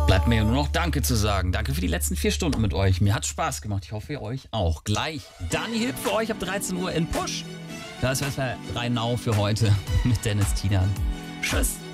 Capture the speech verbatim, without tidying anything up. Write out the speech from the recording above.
Bleibt mir nur noch Danke zu sagen. Danke für die letzten vier Stunden mit euch. Mir hat Spaß gemacht. Ich hoffe, ihr euch auch. Gleich Dani Hip für euch ab dreizehn Uhr in Push. Das wär's bei Rheinau für heute mit Dennis Tinan. Tschüss.